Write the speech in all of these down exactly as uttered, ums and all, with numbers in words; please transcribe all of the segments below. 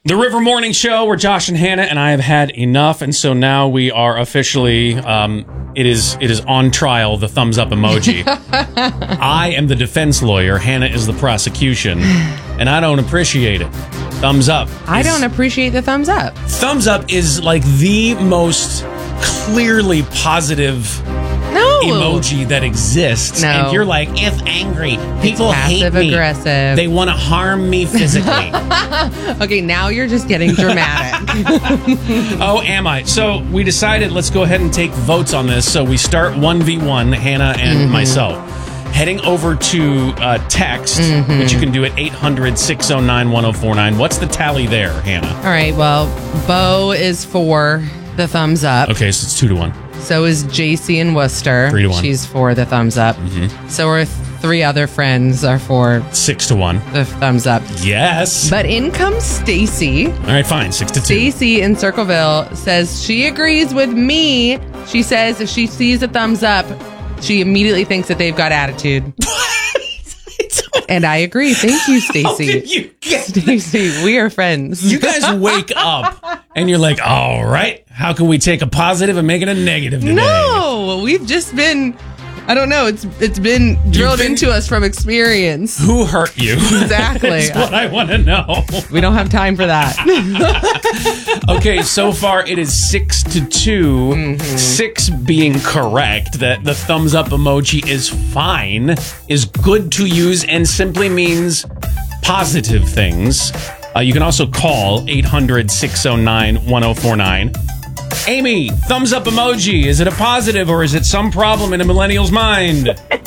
The River Morning Show, where Josh and Hannah and I have had enough, and so now we are officially, um, it is it is on trial, the thumbs up emoji. I am the defense lawyer, Hannah is the prosecution, and I don't appreciate it. Thumbs up. I is, don't appreciate the thumbs up. Thumbs up is like the most clearly positive No. emoji that exists. No. And you're like, if angry, people hate Passive me. aggressive. They want to harm me physically. Okay, now you're just getting dramatic. Oh, am I? So we decided let's go ahead and take votes on this. So we start one v one, Hannah and Mm-hmm. myself. Heading over to uh, text, Mm-hmm. which you can do at eight hundred, six oh nine, one oh four nine. What's the tally there, Hannah? All right, well, Bo is for the thumbs up. Okay, so it's two to one. So is J C in Worcester. Three to one. She's for the thumbs up. Mm-hmm. So our three other friends are for Six to one. the thumbs up. Yes. But in comes Stacy. All right, fine. Six to two. Stacy in Circleville says she agrees with me. She says if she sees a thumbs up, she immediately thinks that they've got attitude. And I agree. Thank you, How Stacy. did you get Stacy, we are friends. You guys wake up and you're like, all right, how can we take a positive and make it a negative today? No, we've just been, I don't know, it's it's been drilled been- into us from experience. Who hurt you? Exactly. That's what I want to know. We don't have time for that. Okay, so far it is six to two. Mm-hmm. Six being correct, that the thumbs up emoji is fine, is good to use, and simply means positive things. Uh, you can also call eight hundred, six oh nine, one oh four nine. Amy, thumbs up emoji. Is it a positive or is it some problem in a millennial's mind?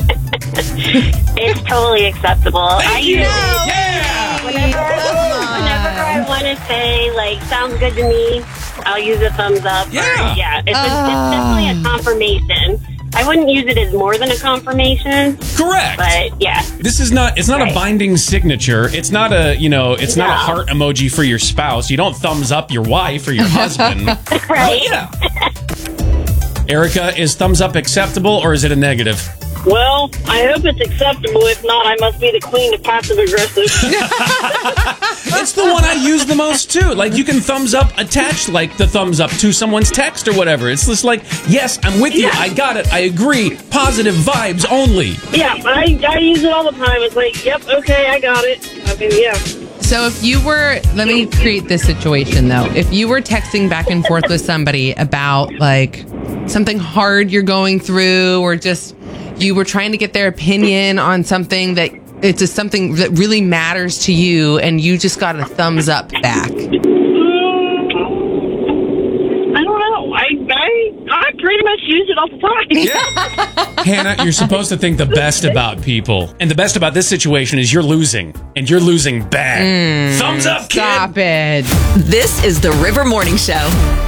It's totally acceptable. Thank I you. use Yeah. whenever, whenever I want to say, like, sounds good to me, I'll use a thumbs up. Yeah. Or, yeah. It's, a, Ah. it's definitely a confirmation. I wouldn't use it as more than a confirmation, Correct. but yeah. This is not, it's not a Right. binding signature. It's not a, you know, it's not a No. heart emoji for your spouse. You don't thumbs up your wife or your husband. Right. But yeah. Erica, is thumbs up acceptable or is it a negative? Well, I hope it's acceptable. If not, I must be the queen of passive aggressive. It's the one I use the most too. Like you can thumbs up attach like the thumbs up to someone's text or whatever. It's just like, yes, I'm with you. Yeah. I got it. I agree. Positive vibes only. Yeah, I, I use it all the time. It's like, yep, okay, I got it. I mean, yeah. So if you were, let me create this situation though. If you were texting back and forth with somebody about like something hard you're going through, or just you were trying to get their opinion on something that it's just something that really matters to you, and you just got a thumbs up back. Mm, I don't know. I, I, I pretty much use it all the time. Yeah. Hannah, you're supposed to think the best about people. And the best about this situation is you're losing. And you're losing bad. Thumbs up, kid. Stop it. This is the River Morning Show.